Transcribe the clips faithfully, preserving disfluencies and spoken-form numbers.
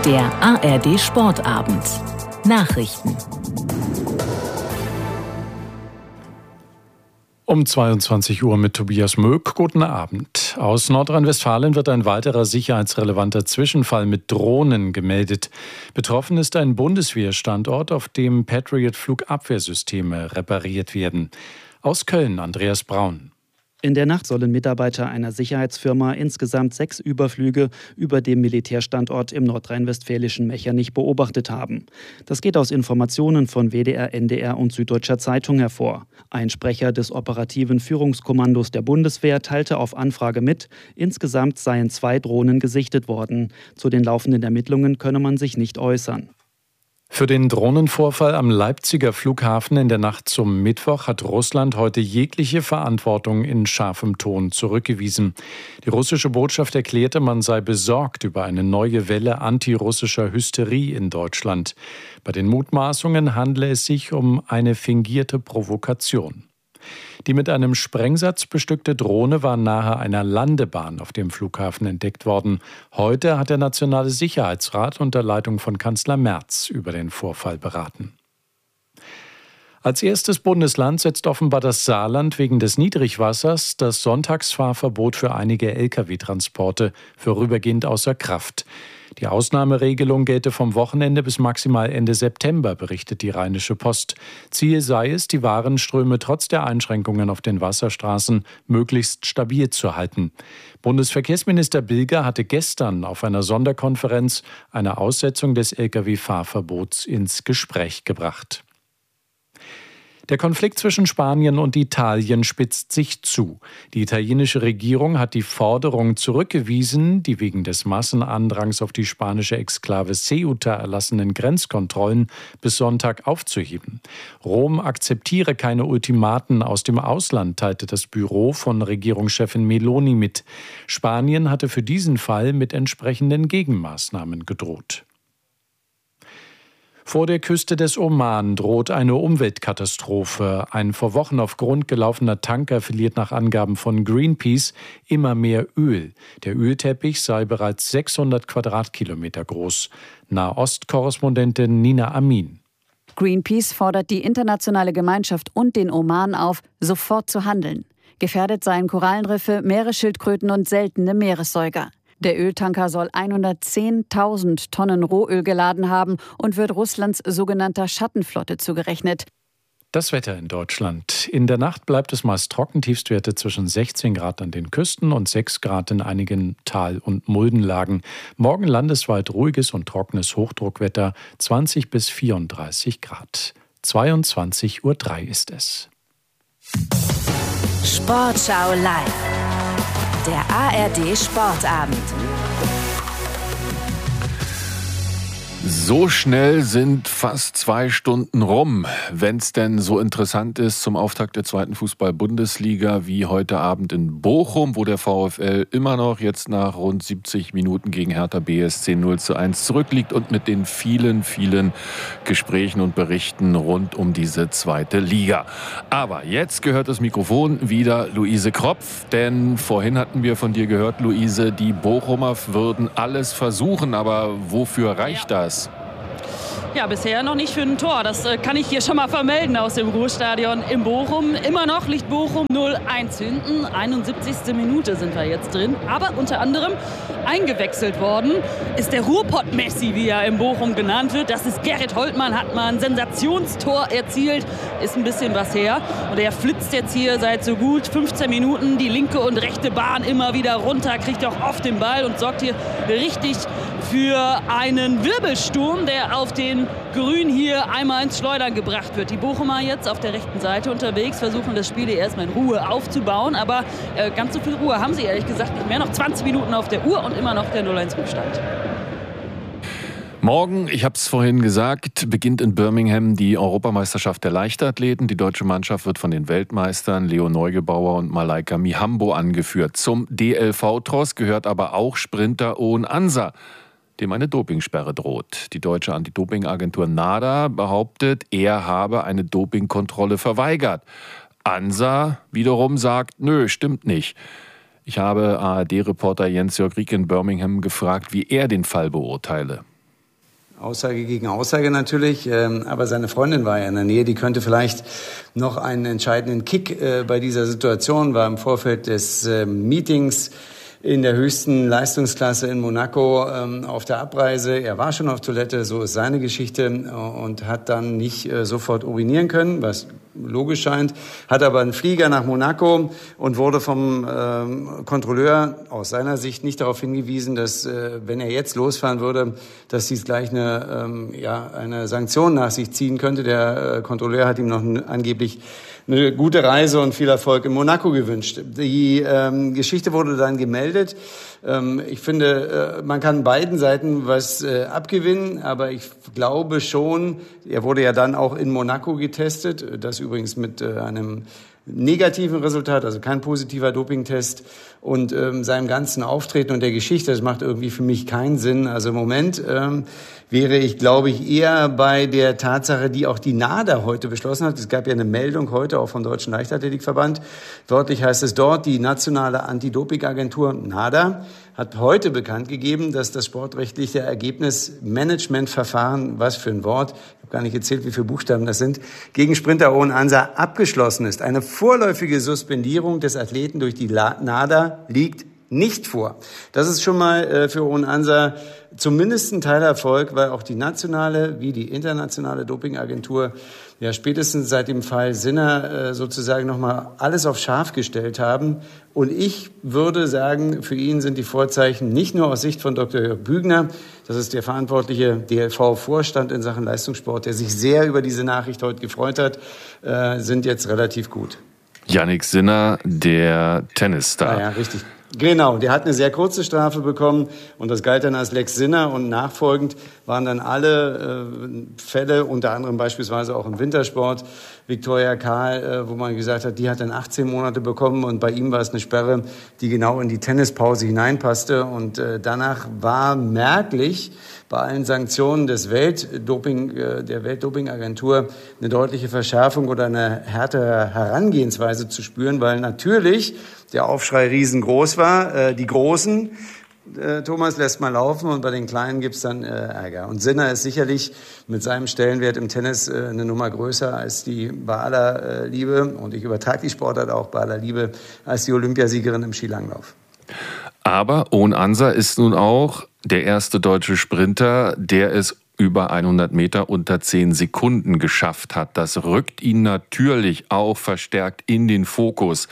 Der A R D Sportabend. Nachrichten. Um zweiundzwanzig Uhr mit Tobias Möck. Guten Abend. Aus Nordrhein-Westfalen wird ein weiterer sicherheitsrelevanter Zwischenfall mit Drohnen gemeldet. Betroffen ist ein Bundeswehrstandort, auf dem Patriot-Flugabwehrsysteme repariert werden. Aus Köln, Andreas Braun. In der Nacht sollen Mitarbeiter einer Sicherheitsfirma insgesamt sechs Überflüge über dem Militärstandort im nordrhein-westfälischen Mechernich beobachtet haben. Das geht aus Informationen von W D R, N D R und Süddeutscher Zeitung hervor. Ein Sprecher des operativen Führungskommandos der Bundeswehr teilte auf Anfrage mit, insgesamt seien zwei Drohnen gesichtet worden. Zu den laufenden Ermittlungen könne man sich nicht äußern. Für den Drohnenvorfall am Leipziger Flughafen in der Nacht zum Mittwoch hat Russland heute jegliche Verantwortung in scharfem Ton zurückgewiesen. Die russische Botschaft erklärte, man sei besorgt über eine neue Welle antirussischer Hysterie in Deutschland. Bei den Mutmaßungen handle es sich um eine fingierte Provokation. Die mit einem Sprengsatz bestückte Drohne war nahe einer Landebahn auf dem Flughafen entdeckt worden. Heute hat der Nationale Sicherheitsrat unter Leitung von Kanzler Merz über den Vorfall beraten. Als erstes Bundesland setzt offenbar das Saarland wegen des Niedrigwassers das Sonntagsfahrverbot für einige L K W-Transporte vorübergehend außer Kraft. Die Ausnahmeregelung gelte vom Wochenende bis maximal Ende September, berichtet die Rheinische Post. Ziel sei es, die Warenströme trotz der Einschränkungen auf den Wasserstraßen möglichst stabil zu halten. Bundesverkehrsminister Bilger hatte gestern auf einer Sonderkonferenz eine Aussetzung des L K W-Fahrverbots ins Gespräch gebracht. Der Konflikt zwischen Spanien und Italien spitzt sich zu. Die italienische Regierung hat die Forderung zurückgewiesen, die wegen des Massenandrangs auf die spanische Exklave Ceuta erlassenen Grenzkontrollen bis Sonntag aufzuheben. Rom akzeptiere keine Ultimaten aus dem Ausland, teilte das Büro von Regierungschefin Meloni mit. Spanien hatte für diesen Fall mit entsprechenden Gegenmaßnahmen gedroht. Vor der Küste des Oman droht eine Umweltkatastrophe. Ein vor Wochen auf Grund gelaufener Tanker verliert nach Angaben von Greenpeace immer mehr Öl. Der Ölteppich sei bereits sechshundert Quadratkilometer groß. Nahost-Korrespondentin Nina Amin. Greenpeace fordert die internationale Gemeinschaft und den Oman auf, sofort zu handeln. Gefährdet seien Korallenriffe, Meeresschildkröten und seltene Meeressäuger. Der Öltanker soll hundertzehntausend Tonnen Rohöl geladen haben und wird Russlands sogenannter Schattenflotte zugerechnet. Das Wetter in Deutschland. In der Nacht bleibt es meist trocken, Tiefstwerte zwischen sechzehn Grad an den Küsten und sechs Grad in einigen Tal- und Muldenlagen. Morgen landesweit ruhiges und trockenes Hochdruckwetter, zwanzig bis vierunddreißig Grad. zweiundzwanzig Uhr drei ist es. Sportschau live. Der A R D Sportabend. So schnell sind fast zwei Stunden rum, wenn es denn so interessant ist zum Auftakt der zweiten Fußball-Bundesliga wie heute Abend in Bochum, wo der VfL immer noch jetzt nach rund siebzig Minuten gegen Hertha B S C null zu eins zurückliegt und mit den vielen, vielen Gesprächen und Berichten rund um diese zweite Liga. Aber jetzt gehört das Mikrofon wieder Luise Kropf, denn vorhin hatten wir von dir gehört, Luise, die Bochumer würden alles versuchen, aber wofür reicht das? Ja, bisher noch nicht für ein Tor. Das äh, kann ich hier schon mal vermelden aus dem Ruhrstadion in Bochum. Immer noch liegt Bochum null eins hinten. einundsiebzigste Minute sind wir jetzt drin. Aber unter anderem eingewechselt worden ist der Ruhrpott-Messi, wie er in Bochum genannt wird. Das ist Gerrit Holtmann, hat mal ein Sensationstor erzielt. Ist ein bisschen was her. Und er flitzt jetzt hier seit so gut fünfzehn Minuten die linke und rechte Bahn immer wieder runter, kriegt auch oft den Ball und sorgt hier richtig für einen Wirbelsturm, der auf den Grün hier einmal ins Schleudern gebracht wird. Die Bochumer jetzt auf der rechten Seite unterwegs, versuchen das Spiel hier erstmal in Ruhe aufzubauen, aber äh, ganz so viel Ruhe haben sie ehrlich gesagt nicht mehr. Noch zwanzig Minuten auf der Uhr und immer noch der null eins Rückstand. Morgen, ich habe es vorhin gesagt, beginnt in Birmingham die Europameisterschaft der Leichtathleten. Die deutsche Mannschaft wird von den Weltmeistern Leo Neugebauer und Malaika Mihambo angeführt. Zum D L V-Tross gehört aber auch Sprinter Owen Ansa, dem eine Dopingsperre droht. Die deutsche Anti-Doping-Agentur NADA behauptet, er habe eine Dopingkontrolle verweigert. Ansa wiederum sagt, nö, stimmt nicht. Ich habe A R D-Reporter Jens-Jörg Rieck in Birmingham gefragt, wie er den Fall beurteile. Aussage gegen Aussage natürlich, ähm, aber seine Freundin war ja in der Nähe, die könnte vielleicht noch einen entscheidenden Kick äh, bei dieser Situation, war im Vorfeld des äh, Meetings in der höchsten Leistungsklasse in Monaco ähm, auf der Abreise. Er war schon auf Toilette, so ist seine Geschichte, äh, und hat dann nicht äh, sofort urinieren können, was logisch scheint, hat aber einen Flieger nach Monaco und wurde vom ähm, Kontrolleur aus seiner Sicht nicht darauf hingewiesen, dass, äh, wenn er jetzt losfahren würde, dass dies gleich eine, ähm, ja, eine Sanktion nach sich ziehen könnte. Der äh, Kontrolleur hat ihm noch n- angeblich eine gute Reise und viel Erfolg in Monaco gewünscht. Die ähm, Geschichte wurde dann gemeldet. Ähm, ich finde, äh, man kann beiden Seiten was äh, abgewinnen, aber ich glaube schon, er wurde ja dann auch in Monaco getestet, das übrigens mit äh, einem negativen Resultat, also kein positiver Dopingtest, und ähm, seinem ganzen Auftreten und der Geschichte, das macht irgendwie für mich keinen Sinn. Also im Moment ähm, wäre ich, glaube ich, eher bei der Tatsache, die auch die NADA heute beschlossen hat. Es gab ja eine Meldung heute auch vom Deutschen Leichtathletikverband. Wörtlich heißt es dort, die nationale Anti-Doping-Agentur NADA hat heute bekannt gegeben, dass das sportrechtliche Ergebnismanagementverfahren, was für ein Wort, ich habe gar nicht gezählt, wie viele Buchstaben das sind, gegen Sprinter Owen Ansa abgeschlossen ist. Eine vorläufige Suspendierung des Athleten durch die NADA liegt nicht vor. Das ist schon mal äh, für Owen Ansa zumindest ein Teilerfolg, weil auch die nationale wie die internationale Dopingagentur ja spätestens seit dem Fall Sinner äh, sozusagen nochmal alles auf scharf gestellt haben. Und ich würde sagen, für ihn sind die Vorzeichen nicht nur aus Sicht von Doktor Jörg Bügner, das ist der verantwortliche D L V-Vorstand in Sachen Leistungssport, der sich sehr über diese Nachricht heute gefreut hat, äh, sind jetzt relativ gut. Yannick Sinner, der Tennisstar. Ah ja, richtig. Genau, der hat eine sehr kurze Strafe bekommen und das galt dann als Lex Sinner, und nachfolgend waren dann alle äh, Fälle, unter anderem beispielsweise auch im Wintersport, Viktoria Karl, äh, wo man gesagt hat, die hat dann achtzehn Monate bekommen, und bei ihm war es eine Sperre, die genau in die Tennispause hineinpasste, und äh, danach war merklich bei allen Sanktionen des Weltdoping, äh, der Weltdopingagentur eine deutliche Verschärfung oder eine härtere Herangehensweise zu spüren, weil natürlich der Aufschrei riesengroß war. Äh, die Großen, äh, Thomas, lässt mal laufen, und bei den Kleinen gibt's dann äh, Ärger. Und Sinner ist sicherlich mit seinem Stellenwert im Tennis äh, eine Nummer größer als die, bei aller äh, Liebe, und ich übertrage die Sportart auch, bei aller Liebe, als die Olympiasiegerin im Skilanglauf. Aber Owen Ansa ist nun auch der erste deutsche Sprinter, der es über hundert Meter unter zehn Sekunden geschafft hat. Das rückt ihn natürlich auch verstärkt in den Fokus.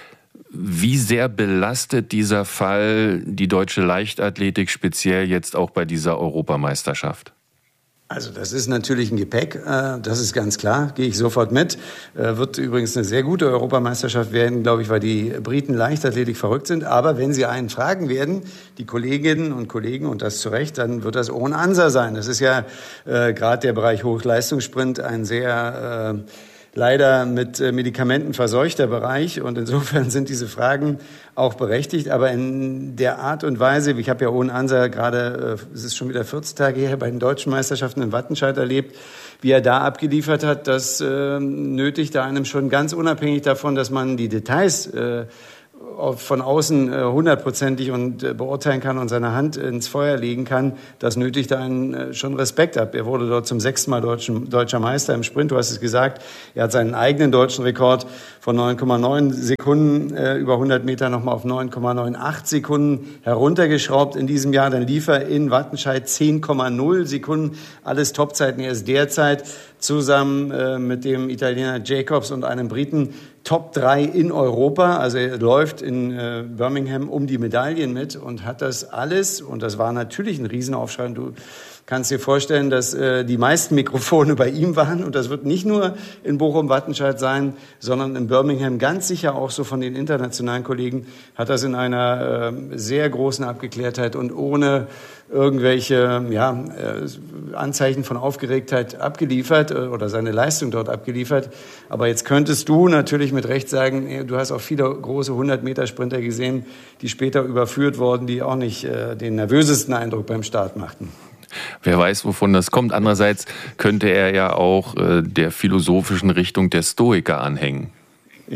Wie sehr belastet dieser Fall die deutsche Leichtathletik, speziell jetzt auch bei dieser Europameisterschaft? Also das ist natürlich ein Gepäck, das ist ganz klar, gehe ich sofort mit. Wird übrigens eine sehr gute Europameisterschaft werden, glaube ich, weil die Briten Leichtathletik verrückt sind. Aber wenn Sie einen fragen werden, die Kolleginnen und Kollegen, und das zu Recht, dann wird das Owen Ansa sein. Das ist ja äh, gerade der Bereich Hochleistungssprint ein sehr... Äh, leider mit Medikamenten verseuchter Bereich, und insofern sind diese Fragen auch berechtigt, aber in der Art und Weise, ich habe ja Owen Ansa gerade, es ist schon wieder vierzehn Tage her, bei den deutschen Meisterschaften in Wattenscheid erlebt, wie er da abgeliefert hat, das äh, nötigt einem schon ganz unabhängig davon, dass man die Details äh, von außen hundertprozentig und äh, beurteilen kann und seine Hand ins Feuer legen kann, das nötigt einen äh, schon Respekt ab. Er wurde dort zum sechsten Mal deutschen, deutscher Meister im Sprint, du hast es gesagt. Er hat seinen eigenen deutschen Rekord von neun Komma neun Sekunden äh, über hundert Meter nochmal auf neun Komma achtundneunzig Sekunden heruntergeschraubt in diesem Jahr. Dann lief er in Wattenscheid zehn Komma null Sekunden, alles Topzeiten. Er ist derzeit zusammen äh, mit dem Italiener Jacobs und einem Briten Top drei in Europa. Also er läuft in äh, Birmingham um die Medaillen mit und hat das alles, und das war natürlich ein Riesenaufschrei. Du kannst dir vorstellen, dass äh, die meisten Mikrofone bei ihm waren, und das wird nicht nur in Bochum-Wattenscheid sein, sondern in Birmingham ganz sicher auch so von den internationalen Kollegen, hat das in einer äh, sehr großen Abgeklärtheit und ohne irgendwelche ja, äh, Anzeichen von Aufgeregtheit abgeliefert äh, oder seine Leistung dort abgeliefert. Aber jetzt könntest du natürlich mit Recht sagen, äh, du hast auch viele große hundert-Meter-Sprinter gesehen, die später überführt wurden, die auch nicht äh, den nervösesten Eindruck beim Start machten. Wer weiß, wovon das kommt. Andererseits könnte er ja auch äh, der philosophischen Richtung der Stoiker anhängen. Ja,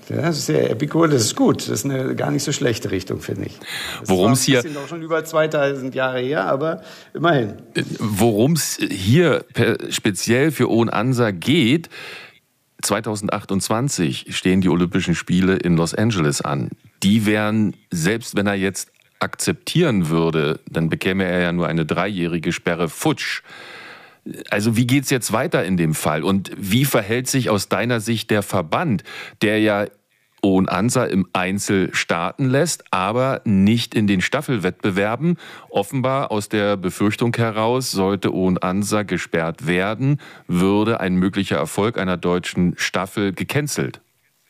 Ja, das ist sehr Epicur, das ist gut. Das ist eine gar nicht so schlechte Richtung, finde ich. Worum es hier... Das ist auch schon über zweitausend Jahre her, aber immerhin. Worum es hier speziell für Oon Ansa geht, zweitausendachtundzwanzig stehen die Olympischen Spiele in Los Angeles an. Die wären, selbst wenn er jetzt akzeptieren würde, dann bekäme er ja nur eine dreijährige Sperre, futsch. Also wie geht's jetzt weiter in dem Fall? Und wie verhält sich aus deiner Sicht der Verband, der ja Oon Ansa im Einzel starten lässt, aber nicht in den Staffelwettbewerben? Offenbar aus der Befürchtung heraus, sollte Oon Ansa gesperrt werden, würde ein möglicher Erfolg einer deutschen Staffel gecancelt.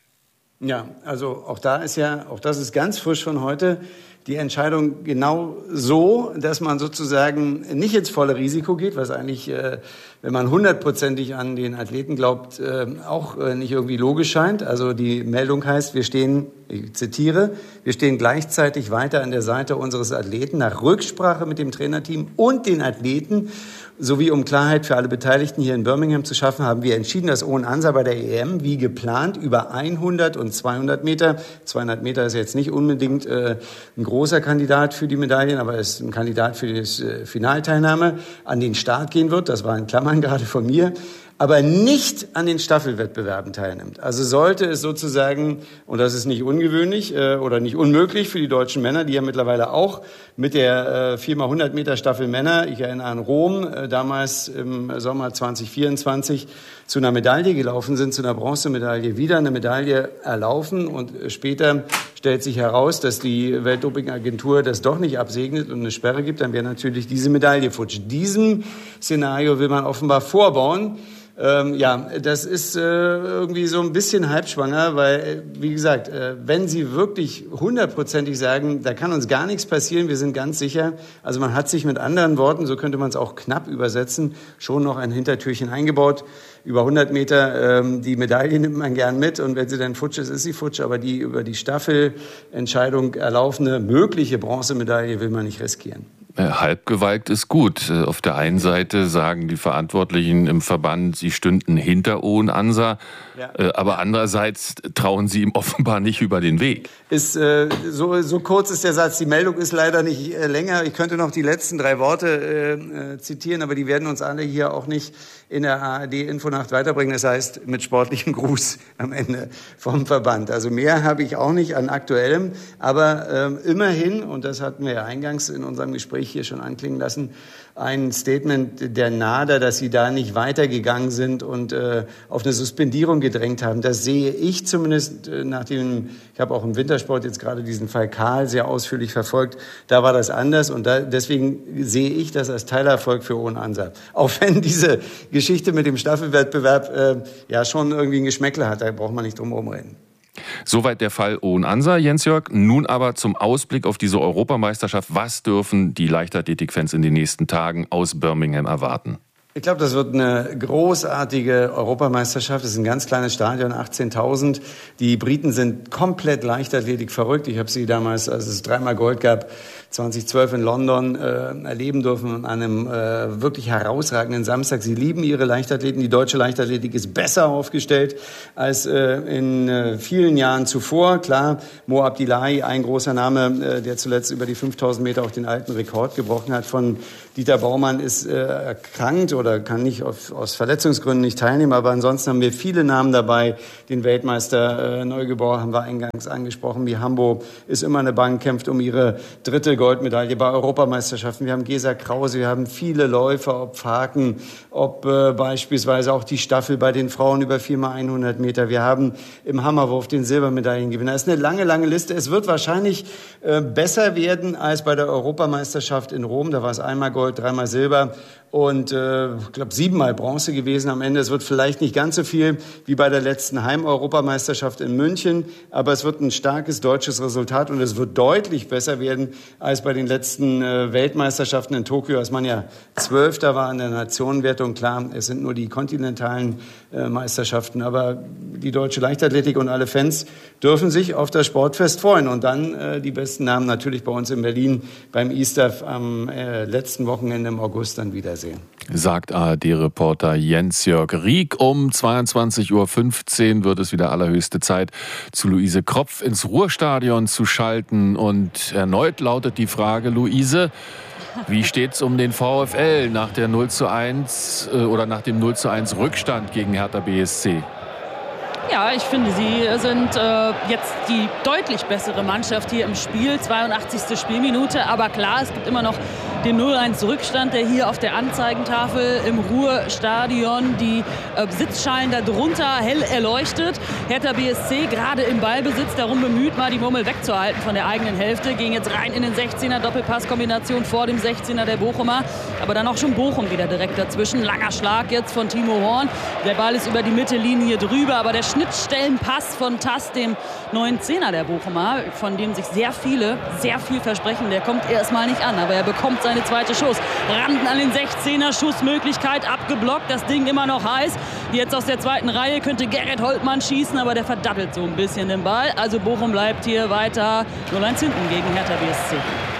Ja, also auch da ist ja, auch das ist ganz frisch von heute, die Entscheidung genau so, dass man sozusagen nicht ins volle Risiko geht, was eigentlich, äh, wenn man hundertprozentig an den Athleten glaubt, äh, auch äh, nicht irgendwie logisch scheint. Also die Meldung heißt, wir stehen, ich zitiere, wir stehen gleichzeitig weiter an der Seite unseres Athleten nach Rücksprache mit dem Trainerteam und den Athleten. Sowie um Klarheit für alle Beteiligten hier in Birmingham zu schaffen, haben wir entschieden, dass Oon Ansa bei der E M wie geplant über hundert und zweihundert Meter, zweihundert Meter ist jetzt nicht unbedingt äh, ein großer Kandidat für die Medaillen, aber ist ein Kandidat für die äh, Finalteilnahme, an den Start gehen wird. Das war in Klammern gerade von mir. Aber nicht an den Staffelwettbewerben teilnimmt. Also sollte es sozusagen, und das ist nicht ungewöhnlich äh, oder nicht unmöglich für die deutschen Männer, die ja mittlerweile auch mit der äh, vier mal hundert Meter Staffel Männer, ich erinnere an Rom, äh, damals im Sommer zwanzig vierundzwanzig zu einer Medaille gelaufen sind, zu einer Bronzemedaille, wieder eine Medaille erlaufen und später stellt sich heraus, dass die Weltdopingagentur das doch nicht absegnet und eine Sperre gibt, dann wäre natürlich diese Medaille futsch. Diesem Szenario will man offenbar vorbauen. Ähm, ja, das ist äh, irgendwie so ein bisschen halbschwanger, weil, äh, wie gesagt, äh, wenn Sie wirklich hundertprozentig sagen, da kann uns gar nichts passieren, wir sind ganz sicher, also man hat sich mit anderen Worten, so könnte man es auch knapp übersetzen, schon noch ein Hintertürchen eingebaut. Über hundert Meter, ähm, die Medaille nimmt man gern mit und wenn sie dann futsch ist, ist sie futsch, aber die über die Staffelentscheidung erlaufene mögliche Bronzemedaille will man nicht riskieren. Halbgewalkt ist gut. Auf der einen Seite sagen die Verantwortlichen im Verband, sie stünden hinter Oon Ansa, ja. aber andererseits trauen sie ihm offenbar nicht über den Weg. Ist, äh, so, so kurz ist der Satz. Die Meldung ist leider nicht äh, länger. Ich könnte noch die letzten drei Worte äh, äh, zitieren, aber die werden uns alle hier auch nicht in der A R D-Infonacht weiterbringen. Das heißt, mit sportlichem Gruß am Ende vom Verband. Also mehr habe ich auch nicht an Aktuellem, aber äh, immerhin, und das hatten wir ja eingangs in unserem Gespräch hier schon anklingen lassen, ein Statement der NADA, dass sie da nicht weitergegangen sind und äh, auf eine Suspendierung gedrängt haben. Das sehe ich zumindest äh, nach dem, ich habe auch im Wintersport jetzt gerade diesen Fall Karl sehr ausführlich verfolgt, da war das anders und da, deswegen sehe ich das als Teilerfolg für Oon Ansa. Auch wenn diese Geschichte mit dem Staffelwettbewerb äh, ja schon irgendwie ein Geschmäckle hat, da braucht man nicht drum herum reden. Soweit der Fall Oon Ansa, Jens-Jörg. Nun aber zum Ausblick auf diese Europameisterschaft. Was dürfen die Leichtathletik-Fans in den nächsten Tagen aus Birmingham erwarten? Ich glaube, das wird eine großartige Europameisterschaft. Es ist ein ganz kleines Stadion, achtzehntausend. Die Briten sind komplett Leichtathletik verrückt. Ich habe sie damals, als es dreimal Gold gab, zweitausendzwölf in London äh, erleben dürfen an einem äh, wirklich herausragenden Samstag. Sie lieben ihre Leichtathleten. Die deutsche Leichtathletik ist besser aufgestellt als äh, in äh, vielen Jahren zuvor. Klar, Mo Abdillahi, ein großer Name, äh, der zuletzt über die fünftausend Meter auch den alten Rekord gebrochen hat von Dieter Baumann, ist äh, erkrankt oder kann nicht auf, aus Verletzungsgründen nicht teilnehmen. Aber ansonsten haben wir viele Namen dabei. Den Weltmeister äh, Neugebauer haben wir eingangs angesprochen. Wie Hambo ist immer eine Bank, kämpft um ihre dritte Goldmedaille bei Europameisterschaften. Wir haben Gesa Krause, wir haben viele Läufer, ob Faken, ob äh, beispielsweise auch die Staffel bei den Frauen über vier mal hundert Meter. Wir haben im Hammerwurf den Silbermedaillengewinner. Das ist eine lange, lange Liste. Es wird wahrscheinlich äh, besser werden als bei der Europameisterschaft in Rom. Da war es einmal Gold, dreimal Silber und äh, ich glaube siebenmal Bronze gewesen am Ende. Es wird vielleicht nicht ganz so viel wie bei der letzten Heim-Europameisterschaft in München, aber es wird ein starkes deutsches Resultat und es wird deutlich besser werden als bei den letzten äh, Weltmeisterschaften in Tokio, als man ja Zwölfter war in der Nationenwertung. Klar, es sind nur die kontinentalen äh, Meisterschaften, aber die deutsche Leichtathletik und alle Fans dürfen sich auf das Sportfest freuen. Und dann äh, die besten Namen natürlich bei uns in Berlin beim Easter am äh, letzten Wochenende im August dann wiedersehen. Sagt A R D-Reporter Jens-Jörg Rieck. Um zweiundzwanzig Uhr fünfzehn wird es wieder allerhöchste Zeit, zu Luise Kropf ins Ruhrstadion zu schalten. Und erneut lautet die Frage, Luise, wie steht's um den VfL nach der null zu eins äh, oder nach dem null zu eins Rückstand gegen Hertha B S C? Ja, ich finde, sie sind äh, jetzt die deutlich bessere Mannschaft hier im Spiel. zweiundachtzigste Spielminute. Aber klar, es gibt immer noch den null eins Rückstand, der hier auf der Anzeigentafel im Ruhrstadion die äh, Sitzschalen darunter hell erleuchtet. Hertha B S C gerade im Ballbesitz, darum bemüht, mal die Murmel wegzuhalten von der eigenen Hälfte. Ging jetzt rein in den sechzehner, Doppelpasskombination vor dem sechzehner der Bochumer. Aber dann auch schon Bochum wieder direkt dazwischen. Langer Schlag jetzt von Timo Horn. Der Ball ist über die Mittellinie drüber, aber der Schnittstellenpass von Tass, dem neuen Zehner der Bochumer, von dem sich sehr viele sehr viel versprechen, der kommt erstmal nicht an, aber er bekommt seine zweite Schuss. Randen an den sechzehner, Schussmöglichkeit abgeblockt, das Ding immer noch heiß. Jetzt aus der zweiten Reihe könnte Gerrit Holtmann schießen, aber der verdattelt so ein bisschen den Ball. Also Bochum bleibt hier weiter null eins hinten gegen Hertha B S C.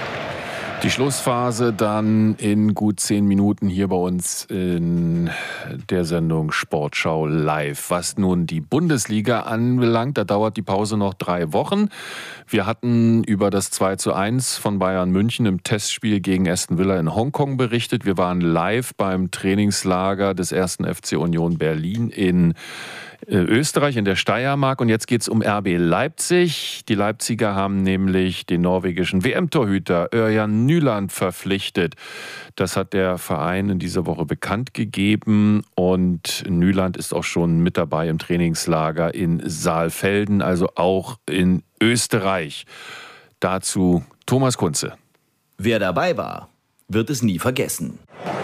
Die Schlussphase dann in gut zehn Minuten hier bei uns in der Sendung Sportschau live. Was nun die Bundesliga anbelangt, da dauert die Pause noch drei Wochen. Wir hatten über das zwei zu eins von Bayern München im Testspiel gegen Aston Villa in Hongkong berichtet. Wir waren live beim Trainingslager des ersten F C Union Berlin in Österreich, in der Steiermark. Und jetzt geht es um R B Leipzig. Die Leipziger haben nämlich den norwegischen W M-Torhüter Ørjan Nyland verpflichtet. Das hat der Verein in dieser Woche bekannt gegeben. Und Nyland ist auch schon mit dabei im Trainingslager in Saalfelden, also auch in Österreich. Dazu Thomas Kunze. Wer dabei war, wird es nie vergessen.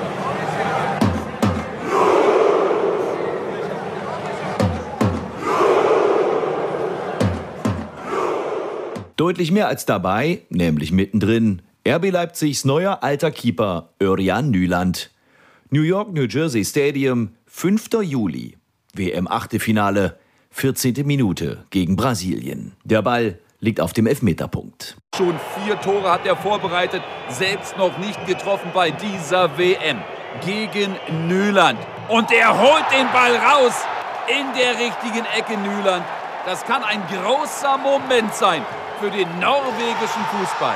Deutlich mehr als dabei, nämlich mittendrin, R B Leipzigs neuer alter Keeper Ørjan Nyland. New York, New Jersey Stadium, fünfter Juli. W M-Achtelfinale, vierzehnte Minute gegen Brasilien. Der Ball liegt auf dem Elfmeterpunkt. Schon vier Tore hat er vorbereitet, selbst noch nicht getroffen bei dieser W M. Gegen Nyland. Und er holt den Ball raus in der richtigen Ecke, Nyland. Das kann ein großer Moment sein für den norwegischen Fußball.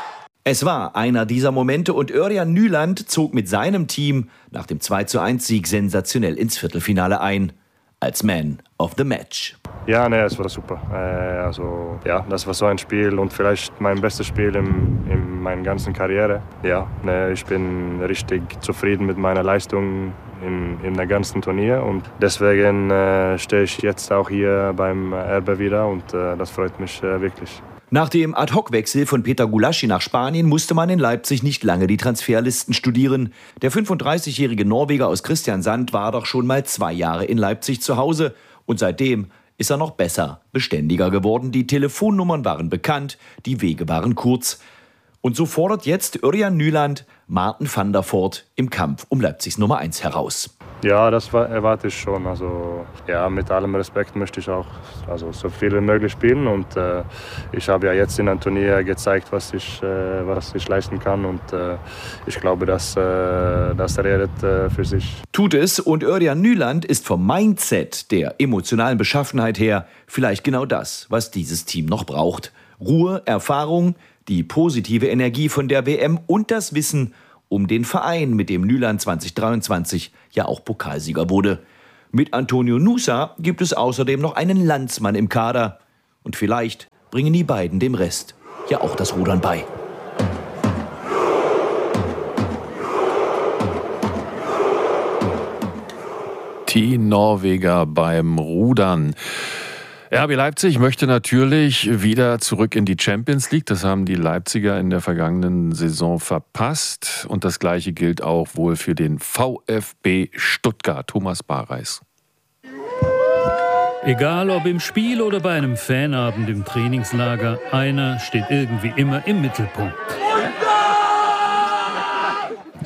Es war einer dieser Momente und Ørjan Nyland zog mit seinem Team nach dem zwei zu eins Sieg sensationell ins Viertelfinale ein. Als Man of the Match. Ja, nee, es war super. Äh, also, ja, das war so ein Spiel und vielleicht mein bestes Spiel in, in meiner ganzen Karriere. Ja, nee, ich bin richtig zufrieden mit meiner Leistung in, in der ganzen Turnier und deswegen äh, stehe ich jetzt auch hier beim R B wieder und äh, das freut mich äh, wirklich. Nach dem Ad-Hoc-Wechsel von Peter Gulaschi nach Spanien musste man in Leipzig nicht lange die Transferlisten studieren. Der fünfunddreißigjährige Norweger aus Kristiansand war doch schon mal zwei Jahre in Leipzig zu Hause. Und seitdem ist er noch besser, beständiger geworden. Die Telefonnummern waren bekannt, die Wege waren kurz. Und so fordert jetzt Ørjan Nyland Maarten van der Voort im Kampf um Leipzigs Nummer eins heraus. Ja, das erwarte ich schon. Also, ja, mit allem Respekt möchte ich auch also, so viel wie möglich spielen. Und äh, ich habe ja jetzt in einem Turnier gezeigt, was ich, äh, was ich leisten kann. Und äh, ich glaube, dass, äh, das redet äh, für sich. Tut es. Und Ørjan Nyland ist vom Mindset, der emotionalen Beschaffenheit her, vielleicht genau das, was dieses Team noch braucht. Ruhe, Erfahrung, die positive Energie von der W M und das Wissen um den Verein, mit dem Nyland zwanzig dreiundzwanzig ja auch Pokalsieger wurde. Mit Antonio Nusa gibt es außerdem noch einen Landsmann im Kader. Und vielleicht bringen die beiden dem Rest ja auch das Rudern bei. Die Norweger beim Rudern. R B Leipzig möchte natürlich wieder zurück in die Champions League. Das haben die Leipziger in der vergangenen Saison verpasst. Und das Gleiche gilt auch wohl für den VfB Stuttgart. Thomas Barreis. Egal ob im Spiel oder bei einem Fanabend im Trainingslager, einer steht irgendwie immer im Mittelpunkt.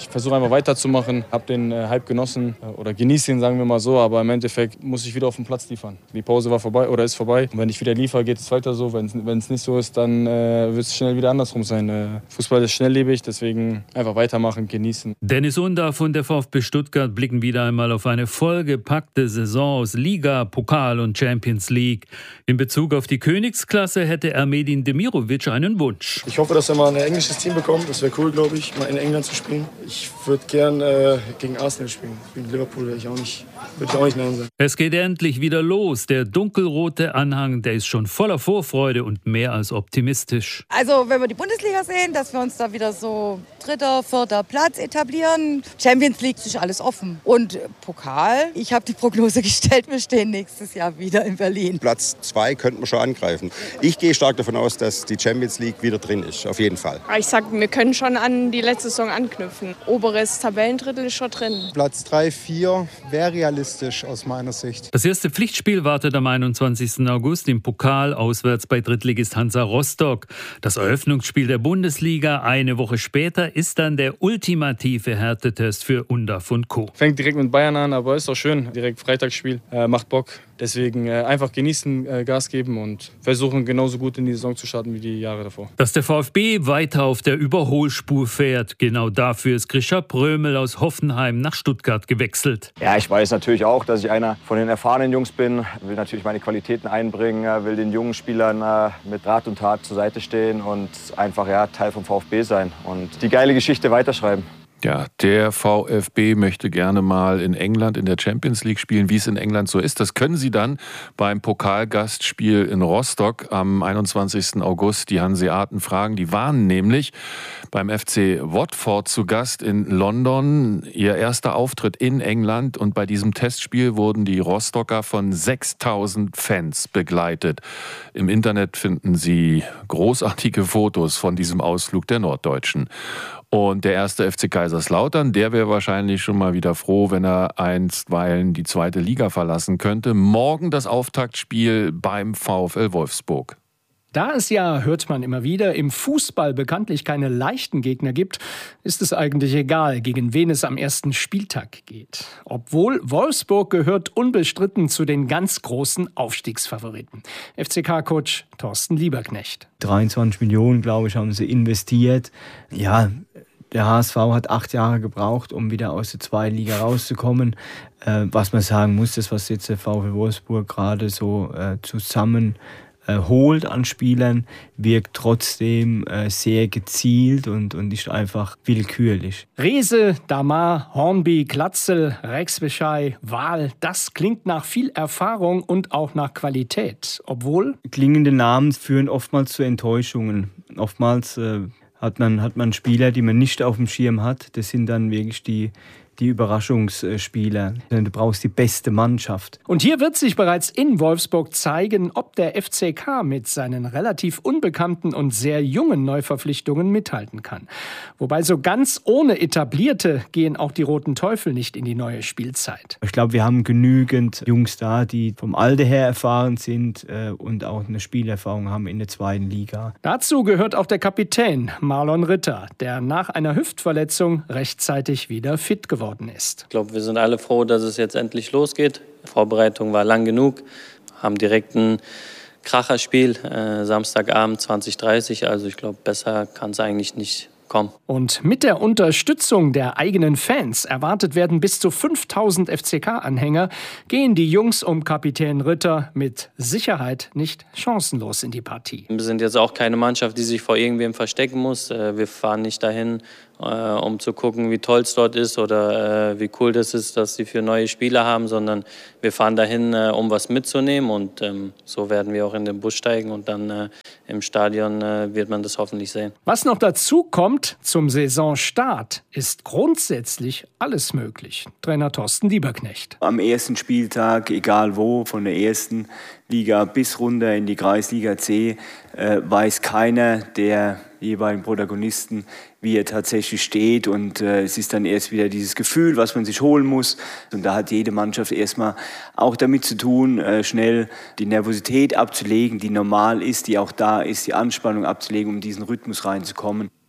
versuche einfach weiterzumachen. Habe den äh, Hype genossen äh, oder genieße ihn, sagen wir mal so. Aber im Endeffekt muss ich wieder auf den Platz liefern. Die Pause war vorbei oder ist vorbei. Und wenn ich wieder liefere, geht es weiter so. Wenn es nicht so ist, dann äh, wird es schnell wieder andersrum sein. Äh, Fußball ist schnelllebig, deswegen einfach weitermachen, genießen. Dennis Undaff und der VfB Stuttgart blicken wieder einmal auf eine vollgepackte Saison aus Liga, Pokal und Champions League. In Bezug auf die Königsklasse hätte Ermedin Demirovic einen Wunsch. Ich hoffe, dass er mal ein englisches Team bekommt. Das wäre cool, glaube ich, mal in England zu spielen. Ich würde gern äh, gegen Arsenal spielen. Gegen Liverpool würde ich auch nicht, würde ich auch nicht nein sagen. Es geht endlich wieder los. Der dunkelrote Anhang, der ist schon voller Vorfreude und mehr als optimistisch. Also, wenn wir die Bundesliga sehen, dass wir uns da wieder so dritter, vierter Platz etablieren. Champions League ist alles offen. Und Pokal, ich habe die Prognose gestellt, wir stehen nächstes Jahr wieder in Berlin. Platz zwei könnten wir schon angreifen. Ich gehe stark davon aus, dass die Champions League wieder drin ist, auf jeden Fall. Ich sag, wir können schon an die letzte Saison anknüpfen. Oberes Tabellendrittel ist schon drin. Platz drei, vier wäre realistisch aus meiner Sicht. Das erste Pflichtspiel wartet am einundzwanzigsten August im Pokal auswärts bei Drittligist Hansa Rostock. Das Eröffnungsspiel der Bundesliga eine Woche später ist dann der ultimative Härtetest für Undaff und Co. Fängt direkt mit Bayern an, aber ist doch schön. Direkt Freitagsspiel, äh, macht Bock. Deswegen äh, einfach genießen, äh, Gas geben und versuchen genauso gut in die Saison zu starten wie die Jahre davor. Dass der VfB weiter auf der Überholspur fährt, genau dafür ist Grisha Prömel aus Hoffenheim nach Stuttgart gewechselt. Ja, ich weiß natürlich auch, dass ich einer von den erfahrenen Jungs bin. Will natürlich meine Qualitäten einbringen, will den jungen Spielern äh, mit Rat und Tat zur Seite stehen und einfach ja, Teil vom VfB sein und die geile Geschichte weiterschreiben. Ja, der VfB möchte gerne mal in England in der Champions League spielen, wie es in England so ist. Das können Sie dann beim Pokalgastspiel in Rostock am einundzwanzigsten August. Die Hanseaten fragen, die waren nämlich beim F C Watford zu Gast in London. Ihr erster Auftritt in England und bei diesem Testspiel wurden die Rostocker von sechstausend Fans begleitet. Im Internet finden Sie großartige Fotos von diesem Ausflug der Norddeutschen. Und der erste F C Kaiserslautern, der wäre wahrscheinlich schon mal wieder froh, wenn er einstweilen die zweite Liga verlassen könnte. Morgen das Auftaktspiel beim VfL Wolfsburg. Da es ja, hört man immer wieder, im Fußball bekanntlich keine leichten Gegner gibt, ist es eigentlich egal, gegen wen es am ersten Spieltag geht. Obwohl Wolfsburg gehört unbestritten zu den ganz großen Aufstiegsfavoriten. F C K-Coach Thorsten Lieberknecht. dreiundzwanzig Millionen, glaube ich, haben sie investiert. Ja, der H S V hat acht Jahre gebraucht, um wieder aus der zweiten Liga rauszukommen. Äh, was man sagen muss, das, was jetzt der VfL Wolfsburg gerade so äh, zusammen äh, holt an Spielern, wirkt trotzdem äh, sehr gezielt und, und ist einfach willkürlich. Rehse, Damar, Hornby, Glatzel, Rex-Beschei, Wahl, das klingt nach viel Erfahrung und auch nach Qualität. Obwohl klingende Namen führen oftmals zu Enttäuschungen. Oftmals äh, hat man, hat man Spieler, die man nicht auf dem Schirm hat. Das sind dann wirklich die, die Überraschungsspieler. Du brauchst die beste Mannschaft. Und hier wird sich bereits in Wolfsburg zeigen, ob der F C K mit seinen relativ unbekannten und sehr jungen Neuverpflichtungen mithalten kann. Wobei so ganz ohne Etablierte gehen auch die Roten Teufel nicht in die neue Spielzeit. Ich glaube, wir haben genügend Jungs da, die vom Alter her erfahren sind äh, und auch eine Spielerfahrung haben in der zweiten Liga. Dazu gehört auch der Kapitän Marlon Ritter, der nach einer Hüftverletzung rechtzeitig wieder fit geworden ist. Ich glaube, wir sind alle froh, dass es jetzt endlich losgeht. Die Vorbereitung war lang genug, haben direkt ein Kracherspiel, äh, Samstagabend zwanzig Uhr dreißig, also ich glaube, besser kann es eigentlich nicht kommen. Und mit der Unterstützung der eigenen Fans, erwartet werden bis zu fünftausend F C K-Anhänger, gehen die Jungs um Kapitän Ritter mit Sicherheit nicht chancenlos in die Partie. Wir sind jetzt auch keine Mannschaft, die sich vor irgendwem verstecken muss. Wir fahren nicht dahin, um zu gucken, wie toll es dort ist oder wie cool das ist, dass sie für neue Spieler haben, sondern wir fahren dahin, um was mitzunehmen und so werden wir auch in den Bus steigen und dann im Stadion wird man das hoffentlich sehen. Was noch dazu kommt, zum Saisonstart ist grundsätzlich alles möglich. Trainer Thorsten Lieberknecht. Am ersten Spieltag, egal wo, von der ersten Liga bis runter in die Kreisliga C, äh, weiß keiner der jeweiligen Protagonisten, wie er tatsächlich steht. Und äh, es ist dann erst wieder dieses Gefühl, was man sich holen muss. Und da hat jede Mannschaft erstmal auch damit zu tun, äh, schnell die Nervosität abzulegen, die normal ist, die auch da ist, die Anspannung abzulegen, um in diesen Rhythmus reinzukommen.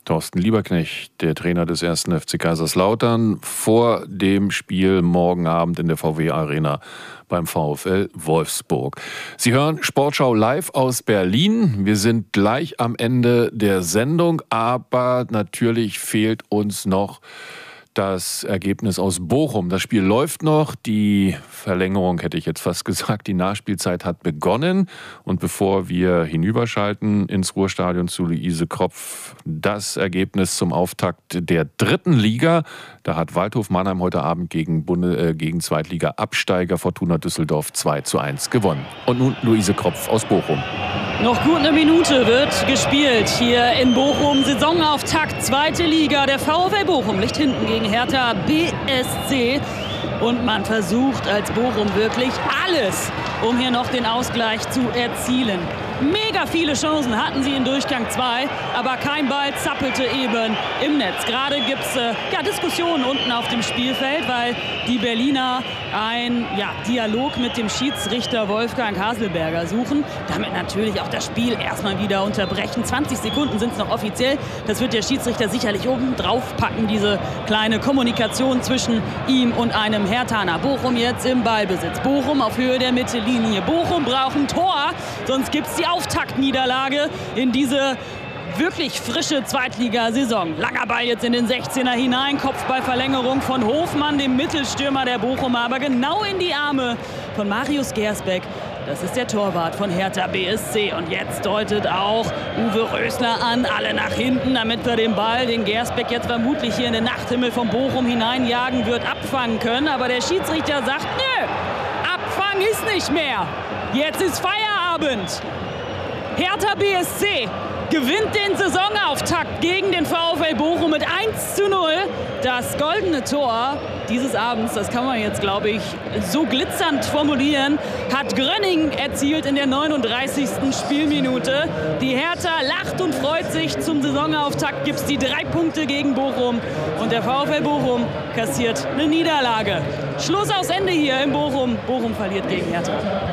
Thorsten Lieberknecht, der Trainer des ersten F C Kaiserslautern, vor dem Spiel morgen Abend in der V W Arena beim VfL Wolfsburg. Sie hören Sportschau live aus Berlin. Wir sind gleich am Ende der Sendung, aber natürlich fehlt uns noch das Ergebnis aus Bochum. Das Spiel läuft noch, die Verlängerung hätte ich jetzt fast gesagt, die Nachspielzeit hat begonnen. Und bevor wir hinüberschalten ins Ruhrstadion zu Luise Kropf, das Ergebnis zum Auftakt der dritten Liga. Da hat Waldhof Mannheim heute Abend gegen, Bunde, äh, gegen Zweitliga-Absteiger Fortuna Düsseldorf zwei zu eins gewonnen. Und nun Luise Kropf aus Bochum. Noch gut eine Minute wird gespielt hier in Bochum. Saisonauftakt, zweite Liga. Der VfL Bochum liegt hinten gegen Hertha B S C. Und man versucht als Bochum wirklich alles, um hier noch den Ausgleich zu erzielen. Mega viele Chancen hatten sie in Durchgang zwei, aber kein Ball zappelte eben im Netz. Gerade gibt es äh, ja, Diskussionen unten auf dem Spielfeld, weil die Berliner einen ja, Dialog mit dem Schiedsrichter Wolfgang Haselberger suchen. Damit natürlich auch das Spiel erstmal wieder unterbrechen. zwanzig Sekunden sind es noch offiziell. Das wird der Schiedsrichter sicherlich oben drauf packen, diese kleine Kommunikation zwischen ihm und einem Herthaner. Bochum jetzt im Ballbesitz. Bochum auf Höhe der Mittellinie. Bochum braucht ein Tor, sonst gibt es die Auftaktniederlage in diese wirklich frische Zweitligasaison. Langer Ball jetzt in den sechzehner hinein, Kopfballverlängerung von Hofmann, dem Mittelstürmer der Bochumer, aber genau in die Arme von Marius Gersbeck. Das ist der Torwart von Hertha B S C. Und jetzt deutet auch Uwe Rösler an, alle nach hinten, damit wir den Ball, den Gersbeck jetzt vermutlich hier in den Nachthimmel von Bochum hineinjagen wird, abfangen können. Aber der Schiedsrichter sagt, nö, abfangen ist nicht mehr. Jetzt ist Feierabend. Hertha B S C gewinnt den Saisonauftakt gegen den VfL Bochum mit eins zu null. Das goldene Tor dieses Abends, das kann man jetzt, glaube ich, so glitzernd formulieren, hat Grönning erzielt in der neununddreißigsten Spielminute. Die Hertha lacht und freut sich. Zum Saisonauftakt gibt es die drei Punkte gegen Bochum. Und der VfL Bochum kassiert eine Niederlage. Schluss aus Ende hier in Bochum. Bochum verliert gegen Hertha.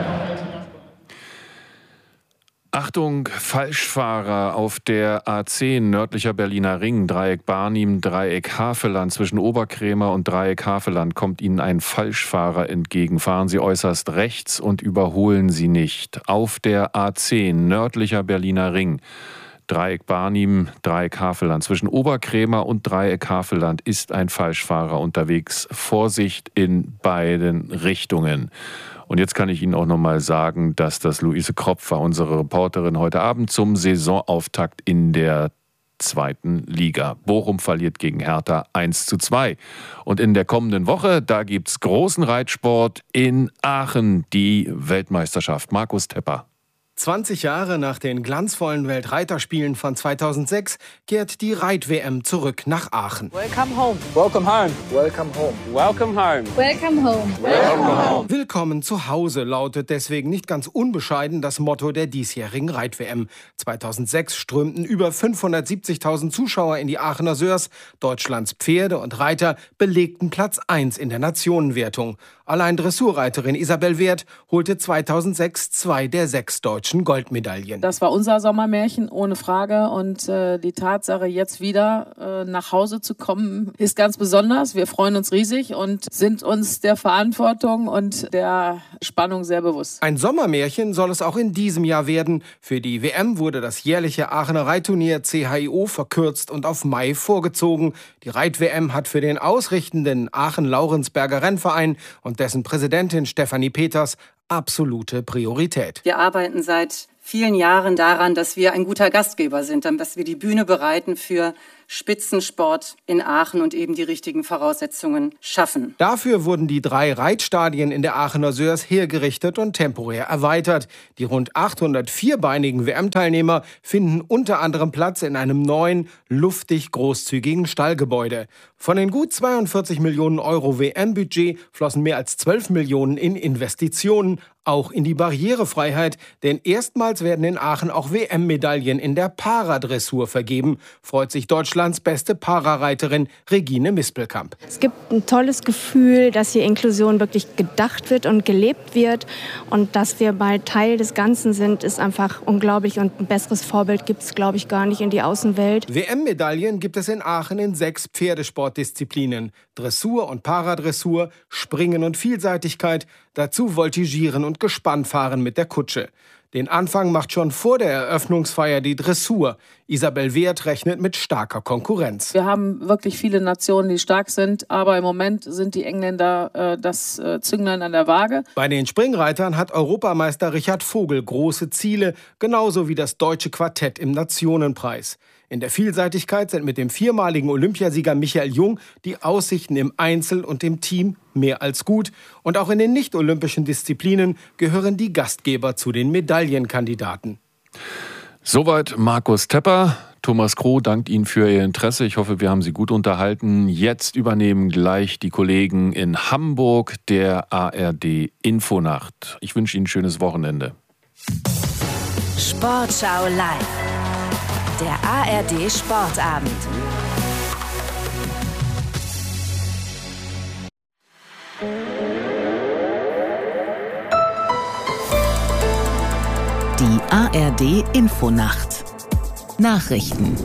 Achtung, Falschfahrer auf der A zehn, nördlicher Berliner Ring, Dreieck Barnim, Dreieck Havelland. Zwischen Oberkrämer und Dreieck Havelland kommt Ihnen ein Falschfahrer entgegen. Fahren Sie äußerst rechts und überholen Sie nicht. Auf der A zehn, nördlicher Berliner Ring, Dreieck Barnim, Dreieck Havelland. Zwischen Oberkrämer und Dreieck Havelland ist ein Falschfahrer unterwegs. Vorsicht in beiden Richtungen. Und jetzt kann ich Ihnen auch noch mal sagen, dass das Luise Kropf war, unsere Reporterin heute Abend zum Saisonauftakt in der zweiten Liga. Bochum verliert gegen Hertha eins zu zwei. Und in der kommenden Woche, da gibt's großen Reitsport in Aachen, die Weltmeisterschaft. Markus Tepper. zwanzig Jahre nach den glanzvollen Weltreiterspielen von zweitausendsechs kehrt die Reit-W M zurück nach Aachen. Welcome home. Welcome home. Welcome home. Welcome home. Welcome home. Welcome home. Willkommen zu Hause lautet deswegen nicht ganz unbescheiden das Motto der diesjährigen Reit-W M. zweitausendsechs strömten über fünfhundertsiebzigtausend Zuschauer in die Aachener Sörs. Deutschlands Pferde und Reiter belegten Platz eins in der Nationenwertung. Allein Dressurreiterin Isabel Wert holte zweitausendsechs zwei der sechs deutschen Goldmedaillen. Das war unser Sommermärchen, ohne Frage. Und äh, die Tatsache, jetzt wieder äh, nach Hause zu kommen, ist ganz besonders. Wir freuen uns riesig und sind uns der Verantwortung und der Spannung sehr bewusst. Ein Sommermärchen soll es auch in diesem Jahr werden. Für die W M wurde das jährliche Aachener Reitturnier C H I O verkürzt und auf Mai vorgezogen. Die Reit-W M hat für den ausrichtenden Aachen-Laurensberger Rennverein und dessen Präsidentin Stefanie Peters absolute Priorität. Wir arbeiten seit vielen Jahren daran, dass wir ein guter Gastgeber sind, dass wir die Bühne bereiten für Spitzensport in Aachen und eben die richtigen Voraussetzungen schaffen. Dafür wurden die drei Reitstadien in der Aachener Sörs hergerichtet und temporär erweitert. Die rund achthundert vierbeinigen W M-Teilnehmer finden unter anderem Platz in einem neuen, luftig großzügigen Stallgebäude. Von den gut zweiundvierzig Millionen Euro W M-Budget flossen mehr als zwölf Millionen in Investitionen. auch in die Barrierefreiheit, denn erstmals werden in Aachen auch W M-Medaillen in der Paradressur vergeben, freut sich Deutschlands beste Parareiterin Regine Mispelkamp. Es gibt ein tolles Gefühl, dass hier Inklusion wirklich gedacht wird und gelebt wird und dass wir bald Teil des Ganzen sind, ist einfach unglaublich und ein besseres Vorbild gibt es, glaube ich, gar nicht in die Außenwelt. W M-Medaillen gibt es in Aachen in sechs Pferdesportdisziplinen. Dressur und Paradressur, Springen und Vielseitigkeit, dazu Voltigieren und Gespannfahren mit der Kutsche. Den Anfang macht schon vor der Eröffnungsfeier die Dressur. Isabel Wehrt rechnet mit starker Konkurrenz. Wir haben wirklich viele Nationen, die stark sind, aber im Moment sind die Engländer äh, das äh, Zünglein an der Waage. Bei den Springreitern hat Europameister Richard Vogel große Ziele, genauso wie das deutsche Quartett im Nationenpreis. In der Vielseitigkeit sind mit dem viermaligen Olympiasieger Michael Jung die Aussichten im Einzel und im Team mehr als gut. Und auch in den nicht-olympischen Disziplinen gehören die Gastgeber zu den Medaillenkandidaten. Soweit Markus Tepper. Thomas Kroh dankt Ihnen für Ihr Interesse. Ich hoffe, wir haben Sie gut unterhalten. Jetzt übernehmen gleich die Kollegen in Hamburg der A R D Infonacht. Ich wünsche Ihnen ein schönes Wochenende. Sportschau live. Der A R D Sportabend. Die A R D Infonacht. Nachrichten.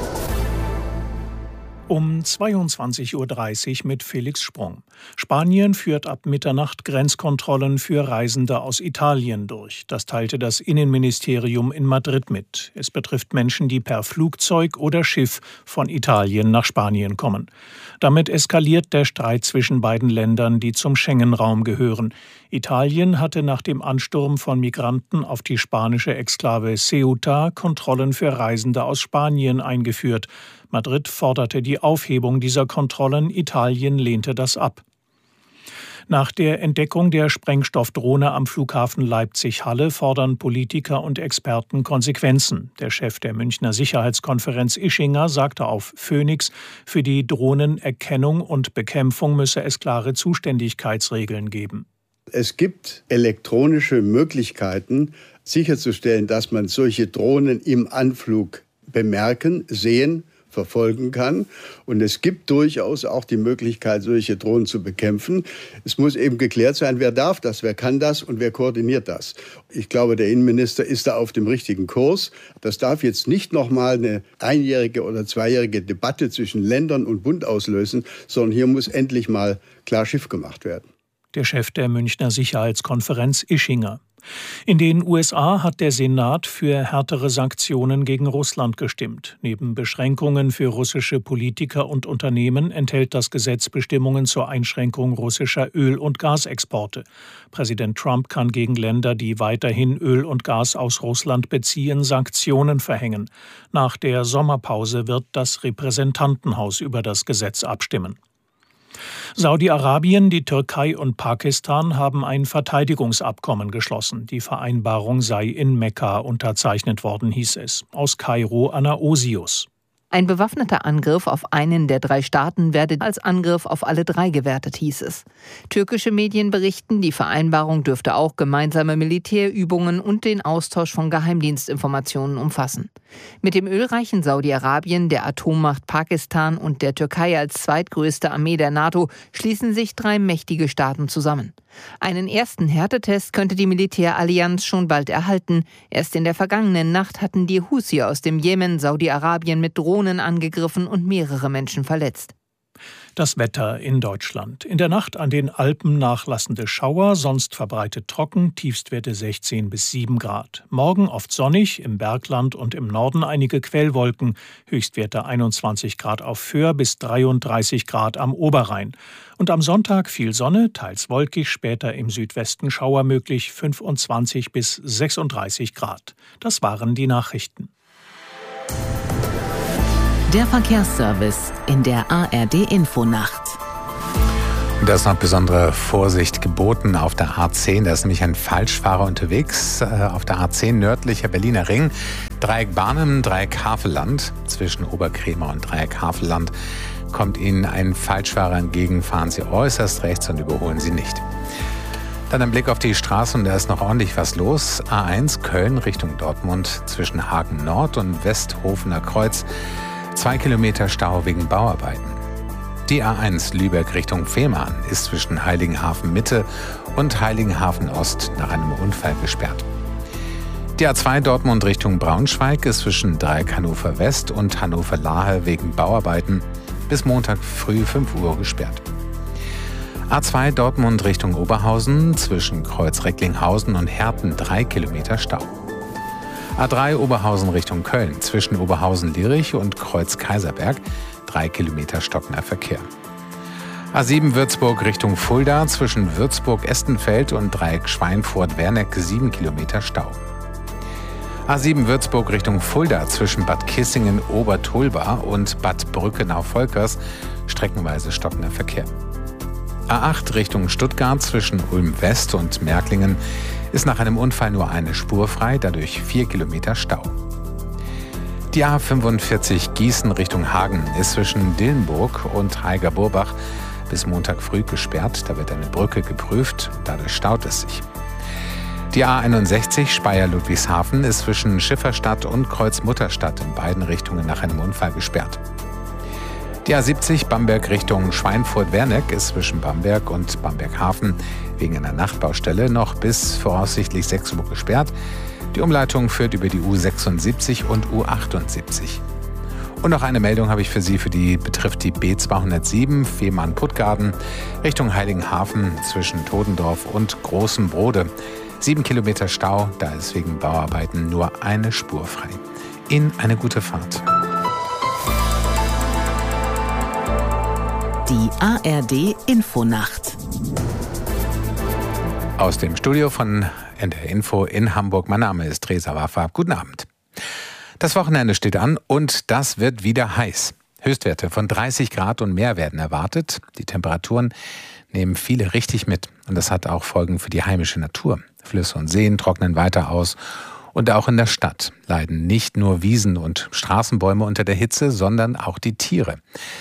Um zweiundzwanzig Uhr dreißig mit Felix Sprung. Spanien führt ab Mitternacht Grenzkontrollen für Reisende aus Italien durch. Das teilte das Innenministerium in Madrid mit. Es betrifft Menschen, die per Flugzeug oder Schiff von Italien nach Spanien kommen. Damit eskaliert der Streit zwischen beiden Ländern, die zum Schengen-Raum gehören. Italien hatte nach dem Ansturm von Migranten auf die spanische Exklave Ceuta Kontrollen für Reisende aus Spanien eingeführt. Madrid forderte die Aufhebung dieser Kontrollen, Italien lehnte das ab. Nach der Entdeckung der Sprengstoffdrohne am Flughafen Leipzig-Halle fordern Politiker und Experten Konsequenzen. Der Chef der Münchner Sicherheitskonferenz Ischinger sagte auf Phoenix, für die Drohnenerkennung und Bekämpfung müsse es klare Zuständigkeitsregeln geben. Es gibt elektronische Möglichkeiten, sicherzustellen, dass man solche Drohnen im Anflug bemerken, sehen, verfolgen kann. Und es gibt durchaus auch die Möglichkeit, solche Drohnen zu bekämpfen. Es muss eben geklärt sein, wer darf das, wer kann das und wer koordiniert das. Ich glaube, der Innenminister ist da auf dem richtigen Kurs. Das darf jetzt nicht noch mal eine einjährige oder zweijährige Debatte zwischen Ländern und Bund auslösen, sondern hier muss endlich mal klar Schiff gemacht werden. Der Chef der Münchner Sicherheitskonferenz Ischinger. In den U S A hat der Senat für härtere Sanktionen gegen Russland gestimmt. Neben Beschränkungen für russische Politiker und Unternehmen enthält das Gesetz Bestimmungen zur Einschränkung russischer Öl- und Gasexporte. Präsident Trump kann gegen Länder, die weiterhin Öl und Gas aus Russland beziehen, Sanktionen verhängen. Nach der Sommerpause wird das Repräsentantenhaus über das Gesetz abstimmen. Saudi-Arabien, die Türkei und Pakistan haben ein Verteidigungsabkommen geschlossen. Die Vereinbarung sei in Mekka unterzeichnet worden, hieß es. Aus Kairo Anna Osius. Ein bewaffneter Angriff auf einen der drei Staaten werde als Angriff auf alle drei gewertet, hieß es. Türkische Medien berichten, die Vereinbarung dürfte auch gemeinsame Militärübungen und den Austausch von Geheimdienstinformationen umfassen. Mit dem ölreichen Saudi-Arabien, der Atommacht Pakistan und der Türkei als zweitgrößte Armee der NATO schließen sich drei mächtige Staaten zusammen. Einen ersten Härtetest könnte die Militärallianz schon bald erhalten. Erst in der vergangenen Nacht hatten die Houthi aus dem Jemen Saudi-Arabien mit Drohnen angegriffen und mehrere Menschen verletzt. Das Wetter in Deutschland. In der Nacht an den Alpen nachlassende Schauer, sonst verbreitet trocken, Tiefstwerte sechzehn bis sieben Grad. Morgen oft sonnig, im Bergland und im Norden einige Quellwolken, Höchstwerte einundzwanzig Grad auf Föhr bis dreiunddreißig Grad am Oberrhein. Und am Sonntag viel Sonne, teils wolkig, später im Südwesten Schauer möglich, fünfundzwanzig bis sechsunddreißig Grad. Das waren die Nachrichten. Der Verkehrsservice in der A R D-Infonacht. Da ist noch besondere Vorsicht geboten auf der A zehn. Da ist nämlich ein Falschfahrer unterwegs. Auf der A zehn nördlicher Berliner Ring. Dreieck Barnim, Dreieck Havelland. Zwischen Oberkrämer und Dreieck Havelland kommt Ihnen ein Falschfahrer entgegen. Fahren Sie äußerst rechts und überholen Sie nicht. Dann ein Blick auf die Straßen, da ist noch ordentlich was los. A eins Köln Richtung Dortmund zwischen Hagen Nord und Westhofener Kreuz. Zwei Kilometer Stau wegen Bauarbeiten. Die A eins Lübeck Richtung Fehmarn ist zwischen Heiligenhafen Mitte und Heiligenhafen Ost nach einem Unfall gesperrt. Die A zwei Dortmund Richtung Braunschweig ist zwischen Dreieck Hannover West und Hannover Lahe wegen Bauarbeiten bis Montag früh fünf Uhr gesperrt. A zwei Dortmund Richtung Oberhausen zwischen Kreuz Recklinghausen und Herten drei Kilometer Stau. A drei Oberhausen Richtung Köln zwischen Oberhausen-Lierich und Kreuz Kaiserberg drei Kilometer stockender Verkehr. A sieben Würzburg Richtung Fulda zwischen Würzburg-Estenfeld und Dreieck Schweinfurt-Werneck sieben Kilometer Stau. A sieben Würzburg Richtung Fulda zwischen Bad Kissingen-Obertolba und Bad Brückenau-Volkers streckenweise stockender Verkehr. A acht Richtung Stuttgart zwischen Ulm West und Märklingen ist nach einem Unfall nur eine Spur frei, dadurch vier Kilometer Stau. Die A fünfundvierzig Gießen Richtung Hagen ist zwischen Dillenburg und Heiger-Burbach bis Montag früh gesperrt. Da wird eine Brücke geprüft, dadurch staut es sich. Die A einundsechzig Speyer-Ludwigshafen ist zwischen Schifferstadt und Kreuz-Mutterstadt in beiden Richtungen nach einem Unfall gesperrt. Die A siebzig Bamberg Richtung Schweinfurt-Werneck ist zwischen Bamberg und Bamberg-Hafen wegen einer Nachtbaustelle noch bis voraussichtlich sechs Uhr gesperrt. Die Umleitung führt über die U sechsundsiebzig und U achtundsiebzig. Und noch eine Meldung habe ich für Sie, für die betrifft die B zweihundertsieben Fehmarn-Puttgarden Richtung Heiligenhafen zwischen Todendorf und Großem Brode. Sieben Kilometer Stau, da ist wegen Bauarbeiten nur eine Spur frei. Ihnen eine gute Fahrt. Die A R D Infonacht. Aus dem Studio von N D R Info in Hamburg. Mein Name ist Reza Wafab. Guten Abend. Das Wochenende steht an und das wird wieder heiß. Höchstwerte von dreißig Grad und mehr werden erwartet. Die Temperaturen nehmen viele richtig mit. Und das hat auch Folgen für die heimische Natur. Flüsse und Seen trocknen weiter aus. Und auch in der Stadt leiden nicht nur Wiesen und Straßenbäume unter der Hitze, sondern auch die Tiere.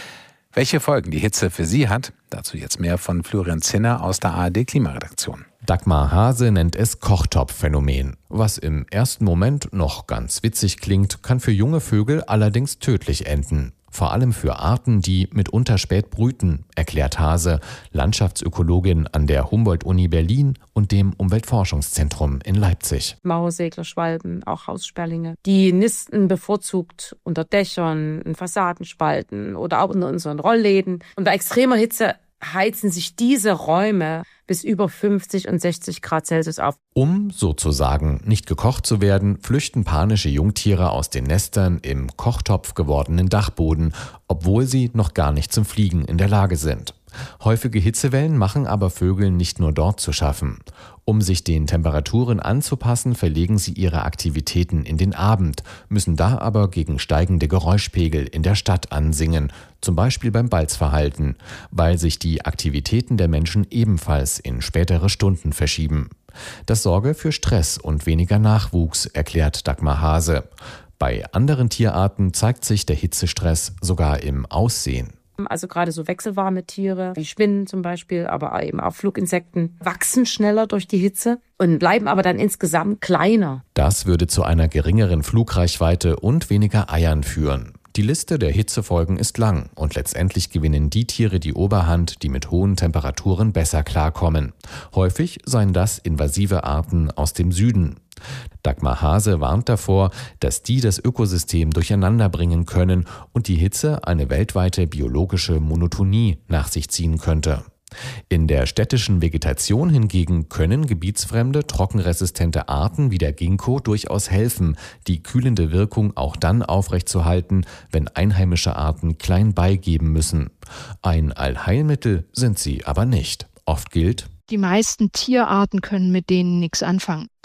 Welche Folgen die Hitze für Sie hat, dazu jetzt mehr von Florian Zinner aus der A R D Klimaredaktion. Dagmar Hase nennt es Kochtopfphänomen. Was im ersten Moment noch ganz witzig klingt, kann für junge Vögel allerdings tödlich enden. Vor allem für Arten, die mitunter spät brüten, erklärt Hase, Landschaftsökologin an der Humboldt-Uni Berlin und dem Umweltforschungszentrum in Leipzig. Mauersegler, Schwalben, auch Haussperlinge. Die nisten bevorzugt unter Dächern, in Fassadenspalten oder auch unter unseren Rollläden. Und bei extremer Hitze heizen sich diese Räume bis über fünfzig und sechzig Grad Celsius auf. Um sozusagen nicht gekocht zu werden, flüchten panische Jungtiere aus den Nestern im Kochtopf gewordenen Dachboden, obwohl sie noch gar nicht zum Fliegen in der Lage sind. Häufige Hitzewellen machen aber Vögeln nicht nur dort zu schaffen. Um sich den Temperaturen anzupassen, verlegen sie ihre Aktivitäten in den Abend, müssen da aber gegen steigende Geräuschpegel in der Stadt ansingen, zum Beispiel beim Balzverhalten, weil sich die Aktivitäten der Menschen ebenfalls in spätere Stunden verschieben. Das sorge für Stress und weniger Nachwuchs, erklärt Dagmar Hase. Bei anderen Tierarten zeigt sich der Hitzestress sogar im Aussehen. Also gerade so wechselwarme Tiere, wie Spinnen zum Beispiel, aber eben auch Fluginsekten, wachsen schneller durch die Hitze und bleiben aber dann insgesamt kleiner. Das würde zu einer geringeren Flugreichweite und weniger Eiern führen. Die Liste der Hitzefolgen ist lang und letztendlich gewinnen die Tiere die Oberhand, die mit hohen Temperaturen besser klarkommen. Häufig seien das invasive Arten aus dem Süden. Dagmar Hase warnt davor, dass die das Ökosystem durcheinander bringen können und die Hitze eine weltweite biologische Monotonie nach sich ziehen könnte. In der städtischen Vegetation hingegen können gebietsfremde, trockenresistente Arten wie der Ginkgo durchaus helfen, die kühlende Wirkung auch dann aufrechtzuerhalten, wenn einheimische Arten klein beigeben müssen. Ein Allheilmittel sind sie aber nicht. Oft gilt: Die meisten Tierarten können mit denen nichts anfangen.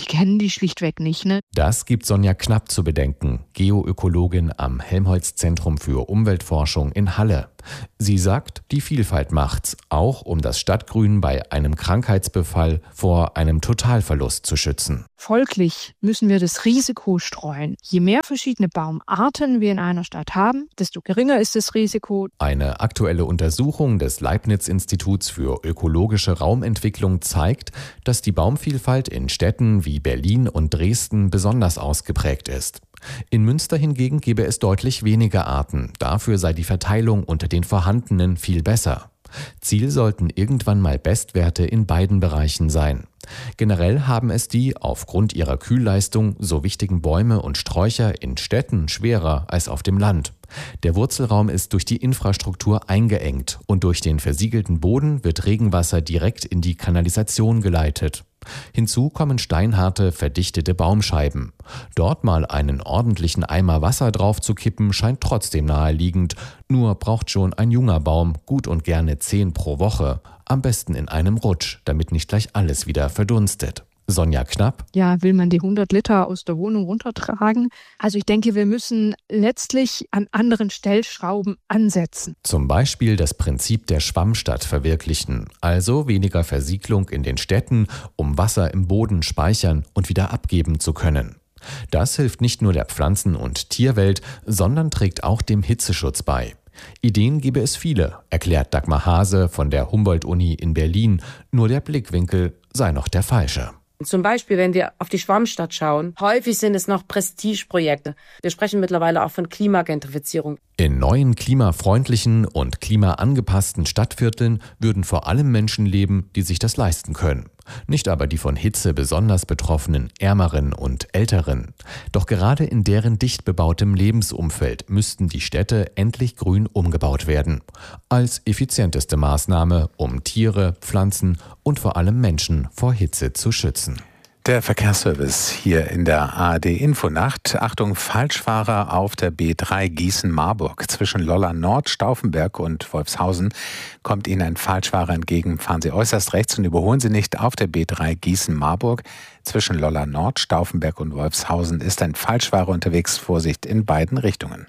die kennen die schlichtweg nicht. Ne? Das gibt Sonja Knapp zu bedenken, Geoökologin am Helmholtz-Zentrum für Umweltforschung in Halle. Sie sagt, die Vielfalt macht's, auch um das Stadtgrün bei einem Krankheitsbefall vor einem Totalverlust zu schützen. Folglich müssen wir das Risiko streuen. Je mehr verschiedene Baumarten wir in einer Stadt haben, desto geringer ist das Risiko. Eine aktuelle Untersuchung des Leibniz-Instituts für ökologische Raumentwicklung zeigt, dass die Baumvielfalt in Städten wie Berlin und Dresden besonders ausgeprägt ist. In Münster hingegen gäbe es deutlich weniger Arten. Dafür sei die Verteilung unter den vorhandenen viel besser. Ziel sollten irgendwann mal Bestwerte in beiden Bereichen sein. Generell haben es die aufgrund ihrer Kühlleistung so wichtigen Bäume und Sträucher in Städten schwerer als auf dem Land. Der Wurzelraum ist durch die Infrastruktur eingeengt und durch den versiegelten Boden wird Regenwasser direkt in die Kanalisation geleitet. Hinzu kommen steinharte, verdichtete Baumscheiben. Dort mal einen ordentlichen Eimer Wasser drauf zu kippen, scheint trotzdem naheliegend. Nur braucht schon ein junger Baum gut und gerne zehn pro Woche. Am besten in einem Rutsch, damit nicht gleich alles wieder verdunstet. Sonja Knapp. Ja, will man die hundert Liter aus der Wohnung runtertragen? Also ich denke, wir müssen letztlich an anderen Stellschrauben ansetzen. Zum Beispiel das Prinzip der Schwammstadt verwirklichen, also weniger Versiegelung in den Städten, um Wasser im Boden speichern und wieder abgeben zu können. Das hilft nicht nur der Pflanzen- und Tierwelt, sondern trägt auch dem Hitzeschutz bei. Ideen gäbe es viele, erklärt Dagmar Hase von der Humboldt-Uni in Berlin, nur der Blickwinkel sei noch der falsche. Zum Beispiel, wenn wir auf die Schwammstadt schauen, häufig sind es noch Prestigeprojekte. Wir sprechen mittlerweile auch von Klimagentrifizierung. In neuen klimafreundlichen und klimaangepassten Stadtvierteln würden vor allem Menschen leben, die sich das leisten können. Nicht aber die von Hitze besonders betroffenen Ärmeren und Älteren. Doch gerade in deren dicht bebautem Lebensumfeld müssten die Städte endlich grün umgebaut werden. Als effizienteste Maßnahme, um Tiere, Pflanzen und vor allem Menschen vor Hitze zu schützen. Der Verkehrsservice hier in der A R D-Infonacht. Achtung, Falschfahrer auf der B drei Gießen-Marburg. Zwischen Lolland Nord, Stauffenberg und Wolfshausen kommt Ihnen ein Falschfahrer entgegen. Fahren Sie äußerst rechts und überholen Sie nicht auf der B drei Gießen-Marburg. Zwischen Lolland Nord, Stauffenberg und Wolfshausen ist ein Falschfahrer unterwegs. Vorsicht in beiden Richtungen.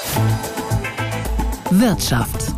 Wirtschaft.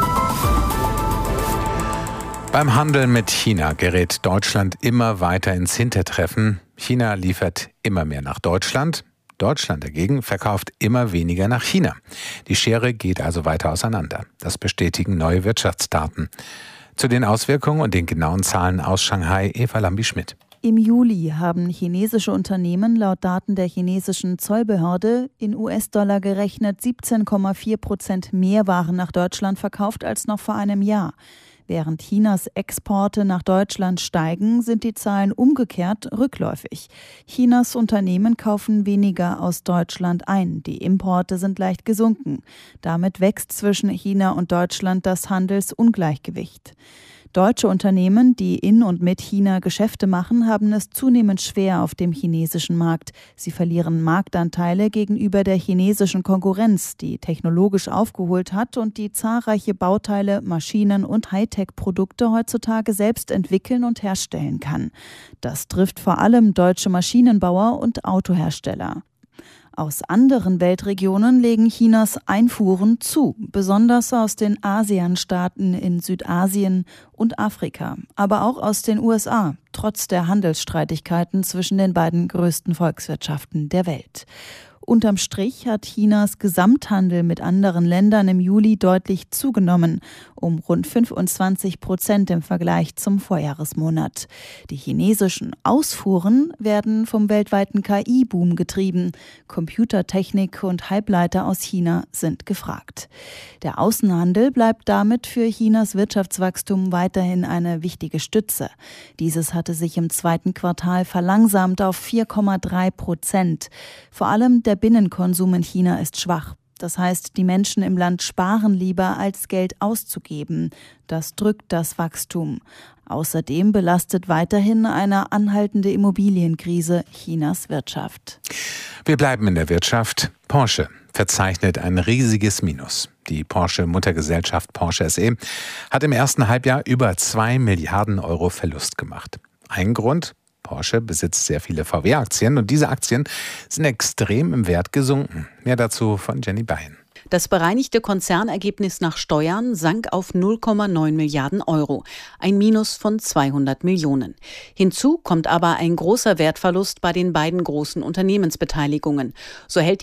Beim Handel mit China gerät Deutschland immer weiter ins Hintertreffen. China liefert immer mehr nach Deutschland. Deutschland dagegen verkauft immer weniger nach China. Die Schere geht also weiter auseinander. Das bestätigen neue Wirtschaftsdaten. Zu den Auswirkungen und den genauen Zahlen aus Shanghai, Eva Lambi-Schmidt. Im Juli haben chinesische Unternehmen laut Daten der chinesischen Zollbehörde in U S-Dollar gerechnet siebzehn Komma vier Prozent mehr Waren nach Deutschland verkauft als noch vor einem Jahr. Während Chinas Exporte nach Deutschland steigen, sind die Zahlen umgekehrt rückläufig. Chinas Unternehmen kaufen weniger aus Deutschland ein. Die Importe sind leicht gesunken. Damit wächst zwischen China und Deutschland das Handelsungleichgewicht. Deutsche Unternehmen, die in und mit China Geschäfte machen, haben es zunehmend schwer auf dem chinesischen Markt. Sie verlieren Marktanteile gegenüber der chinesischen Konkurrenz, die technologisch aufgeholt hat und die zahlreiche Bauteile, Maschinen und Hightech-Produkte heutzutage selbst entwickeln und herstellen kann. Das trifft vor allem deutsche Maschinenbauer und Autohersteller. Aus anderen Weltregionen legen Chinas Einfuhren zu, besonders aus den ASEAN-Staaten in Südasien und Afrika, aber auch aus den U S A, trotz der Handelsstreitigkeiten zwischen den beiden größten Volkswirtschaften der Welt. Unterm Strich hat Chinas Gesamthandel mit anderen Ländern im Juli deutlich zugenommen, um rund fünfundzwanzig Prozent im Vergleich zum Vorjahresmonat. Die chinesischen Ausfuhren werden vom weltweiten K I-Boom getrieben. Computertechnik und Halbleiter aus China sind gefragt. Der Außenhandel bleibt damit für Chinas Wirtschaftswachstum weiterhin eine wichtige Stütze. Dieses hatte sich im zweiten Quartal verlangsamt auf vier Komma drei Prozent. Vor allem der Binnenkonsum in China ist schwach. Das heißt, die Menschen im Land sparen lieber, als Geld auszugeben. Das drückt das Wachstum. Außerdem belastet weiterhin eine anhaltende Immobilienkrise Chinas Wirtschaft. Wir bleiben in der Wirtschaft. Porsche verzeichnet ein riesiges Minus. Die Porsche-Muttergesellschaft Porsche S E hat im ersten Halbjahr über zwei Milliarden Euro Verlust gemacht. Ein Grund? Porsche besitzt sehr viele V W-Aktien und diese Aktien sind extrem im Wert gesunken. Mehr dazu von Jenny Bein. Das bereinigte Konzernergebnis nach Steuern sank auf null Komma neun Milliarden Euro, ein Minus von zweihundert Millionen. Hinzu kommt aber ein großer Wertverlust bei den beiden großen Unternehmensbeteiligungen. So hält die